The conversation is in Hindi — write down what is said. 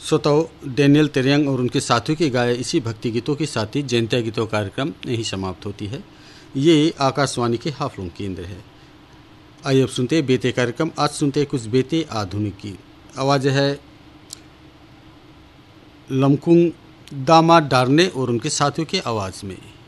स्वतः डैनियल तेरियांग और उनके साथियों की गाए इसी भक्ति गीतों के साथ ही जयंतिया गीतों कार्यक्रम यही समाप्त होती है। ये आकाशवाणी के हाफलों केंद्र है। आइए अब सुनते हैं बेते कार्यक्रम। आज सुनते हैं कुछ बेते आधुनिक गीत। आवाज़ है लमकुंग दामा डारने और उनके साथियों की आवाज़ में।